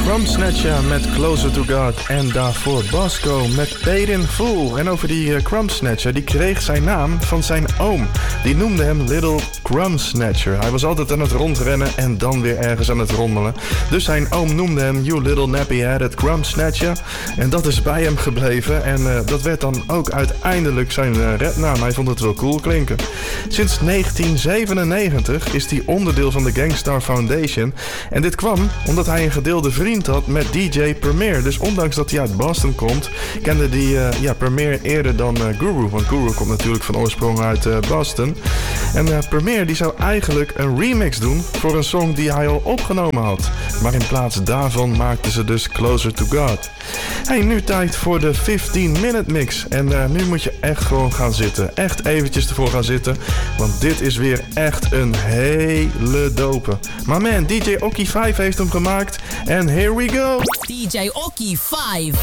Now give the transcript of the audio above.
Crumb Snatcher met Closer to God en daarvoor Bosco met Paid in Full. En over die Crumb Snatcher, die kreeg zijn naam van zijn oom. Die noemde hem Little Crumb Snatcher. Hij was altijd aan het rondrennen en dan weer ergens aan het rommelen. Dus zijn oom noemde hem You Little Nappy-Headed Crumb Snatcher. En dat is bij hem gebleven en dat werd dan ook uiteindelijk zijn rapnaam. Hij vond het wel cool klinken. Sinds 1997 is hij onderdeel van de Gang Starr Foundation. En dit kwam omdat hij een gedeelde vriend had met DJ Premier. Dus ondanks dat hij uit Boston komt, kende die Premier eerder dan Guru. Want Guru komt natuurlijk van oorsprong uit Boston. En Premier die zou eigenlijk een remix doen voor een song die hij al opgenomen had. Maar in plaats daarvan maakten ze dus Closer to God. Hey, nu tijd voor de 15-minute mix. En nu moet je echt gewoon gaan zitten. Echt eventjes ervoor gaan zitten. Want dit is weer echt een hele dope. Maar man, DJ Oki 5 heeft hem gemaakt. En here we go. DJ Oki 5.